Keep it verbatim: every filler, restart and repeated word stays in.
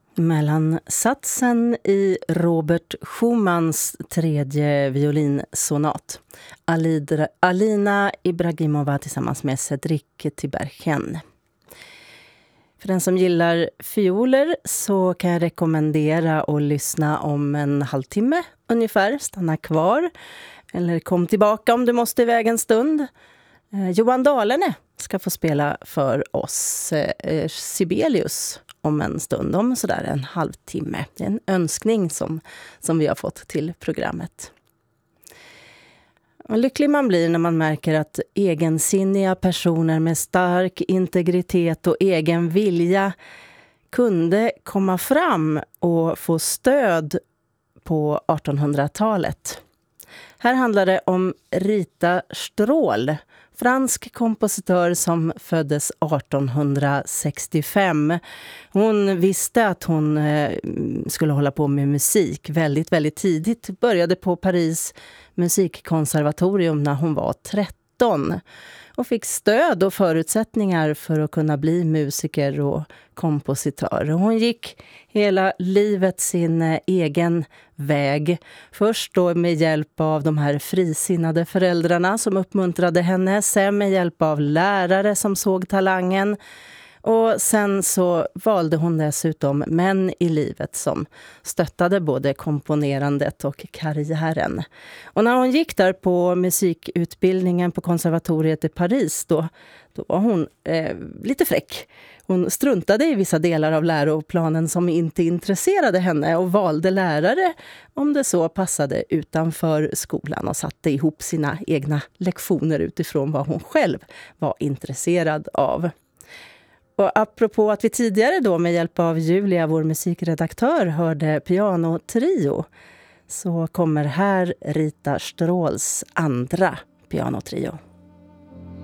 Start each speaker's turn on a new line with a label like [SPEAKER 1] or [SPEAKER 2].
[SPEAKER 1] Mellan satsen i Robert Schumanns tredje violinsonat. Alidra, Alina Ibragimova tillsammans med Cedric Tiberghien. För den som gillar fioler så kan jag rekommendera att lyssna om en halvtimme ungefär. Stanna kvar eller kom tillbaka om du måste iväg en stund. Eh, Johan Dahlerne ska få spela för oss eh, Sibelius om en stund, om sådär en halvtimme. Det är en önskning som, som vi har fått till programmet. Och lycklig man blir när man märker att egensinniga personer med stark integritet och egen vilja kunde komma fram och få stöd på artonhundratalet. Här handlar det om Rita Stråhl, fransk kompositör som föddes artonhundrasextiofem. Hon visste att hon eh, skulle hålla på med musik väldigt, väldigt tidigt. Började på Paris musikkonservatorium när hon var tretton. Och fick stöd och förutsättningar för att kunna bli musiker och kompositör. Hon gick hela livet sin egen väg. Först då med hjälp av de här frisinnade föräldrarna som uppmuntrade henne. Sen med hjälp av lärare som såg talangen. Och sen så valde hon dessutom män i livet som stöttade både komponerandet och karriären. Och när hon gick där på musikutbildningen på konservatoriet i Paris då, då var hon eh, lite fräck. Hon struntade i vissa delar av läroplanen som inte intresserade henne och valde lärare om det så passade utanför skolan och satte ihop sina egna lektioner utifrån vad hon själv var intresserad av. Och apropå att vi tidigare då med hjälp av Julia, vår musikredaktör, hörde pianotrio, så kommer här Rita Stråhls andra pianotrio.